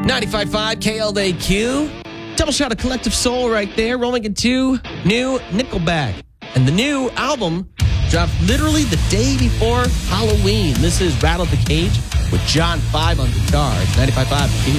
95.5 KLAQ. Double shot of Collective Soul right there. Rolling into new Nickelback. And the new album dropped literally the day before Halloween. This is Rattle the Cage with John 5 on guitar. It's 95.5 Q.